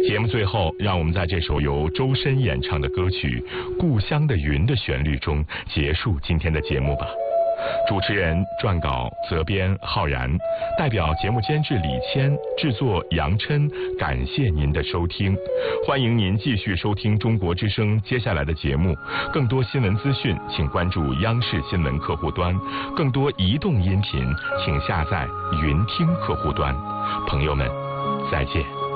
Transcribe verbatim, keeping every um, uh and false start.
节目最后，让我们在这首由周深演唱的歌曲《故乡的云》的旋律中结束今天的节目吧。主持人、撰稿、责编浩然，代表节目监制李谦，制作杨琛，感谢您的收听。欢迎您继续收听中国之声接下来的节目。更多新闻资讯，请关注央视新闻客户端；更多移动音频，请下载云听客户端。朋友们，再见。